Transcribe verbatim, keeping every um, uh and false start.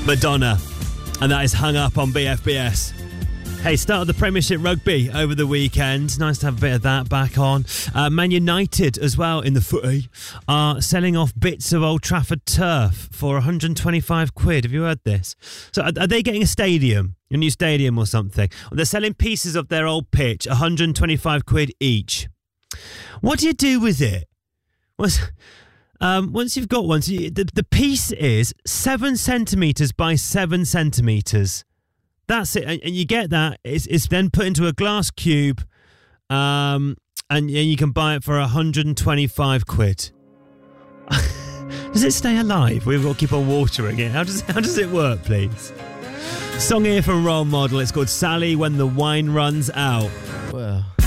Madonna. And that is Hung Up on B F B S. Hey, start of the Premiership Rugby over the weekend. Nice to have a bit of that back on. Uh, Man United as well in the footy are selling off bits of Old Trafford turf for one hundred twenty-five quid. Have you heard this? So are, are they getting a stadium, a new stadium or something? Well, they're selling pieces of their old pitch, one hundred twenty-five quid each. What do you do with it? Once, um, once you've got one, so you, the, the piece is seven centimetres by seven centimetres. That's it, and you get that. It's, it's then put into a glass cube, um, and, and you can buy it for one hundred twenty-five quid. Does it stay alive? We've got to keep on watering it. How does how does it work, please? Song here from Role Model. It's called Sally When the Wine Runs Out. Well.